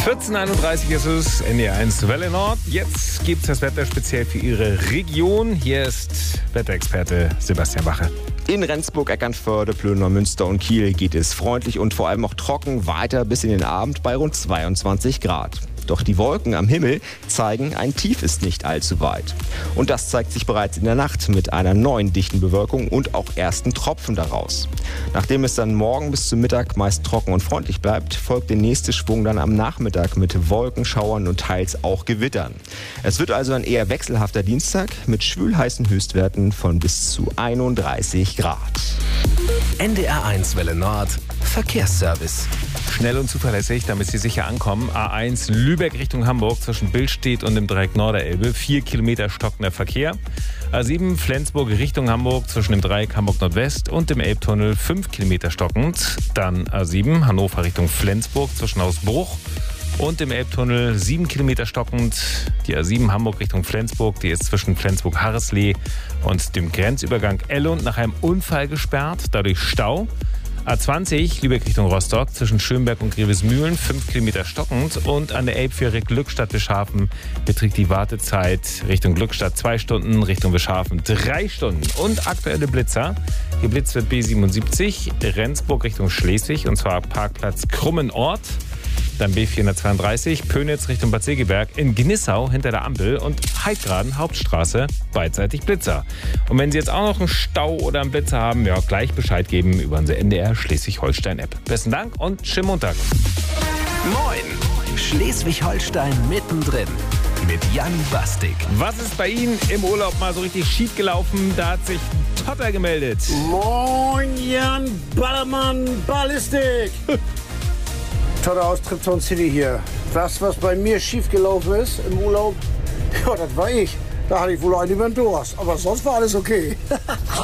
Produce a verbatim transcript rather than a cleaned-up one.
vierzehn Uhr einunddreißig ist es, N D R eins Welle Nord. Jetzt gibt es das Wetter speziell für Ihre Region. Hier ist Wetterexperte Sebastian Wache. In Rendsburg, Eckernförde, Plön, Neumünster und Kiel geht es freundlich und vor allem auch trocken weiter bis in den Abend bei rund zweiundzwanzig Grad. Doch die Wolken am Himmel zeigen, ein Tief ist nicht allzu weit. Und das zeigt sich bereits in der Nacht mit einer neuen dichten Bewölkung und auch ersten Tropfen daraus. Nachdem es dann morgen bis zum Mittag meist trocken und freundlich bleibt, folgt der nächste Schwung dann am Nachmittag mit Wolkenschauern und teils auch Gewittern. Es wird also ein eher wechselhafter Dienstag mit schwülheißen Höchstwerten von bis zu einunddreißig Grad. N D R eins Welle Nord Verkehrsservice. Schnell und zuverlässig, damit Sie sicher ankommen. A eins Lübeck Richtung Hamburg zwischen Billstedt und dem Dreieck Norderelbe. Vier Kilometer stockender Verkehr. A sieben Flensburg Richtung Hamburg zwischen dem Dreieck Hamburg Nordwest und dem Elbtunnel. Fünf Kilometer stockend. Dann A sieben Hannover Richtung Flensburg zwischen Hausbruch und dem Elbtunnel. Sieben Kilometer stockend. Die A sieben Hamburg Richtung Flensburg. Die ist zwischen Flensburg-Harreslee und dem Grenzübergang Ellund nach einem Unfall gesperrt. Dadurch Stau. A zwanzig Lübeck Richtung Rostock zwischen Schönberg und Grevesmühlen, fünf Kilometer stockend. Und an der Elbfähre Glückstadt-Bischhafen beträgt die Wartezeit Richtung Glückstadt zwei Stunden, Richtung Bischhafen drei Stunden. Und aktuelle Blitzer. Geblitzt wird B siebenundsiebzig, Rendsburg Richtung Schleswig, und zwar Parkplatz Krummenort. Dann B vierhundertzweiunddreißig, Pönitz Richtung Bad Segeberg, in Gnissau hinter der Ampel und Heidgraden Hauptstraße beidseitig Blitzer. Und wenn Sie jetzt auch noch einen Stau oder einen Blitzer haben, ja, gleich Bescheid geben über unsere N D R Schleswig-Holstein-App. Besten Dank und schönen Montag. Moin! Schleswig-Holstein mittendrin mit Jan Bastik. Was ist bei Ihnen im Urlaub mal so richtig schief gelaufen? Da hat sich Totter gemeldet. Moin Jan Ballermann Ballistik. Tolle Austription-City hier. Das, was bei mir schiefgelaufen ist im Urlaub, ja, das war ich. Da hatte ich wohl einen über den Durst. Aber sonst war alles okay.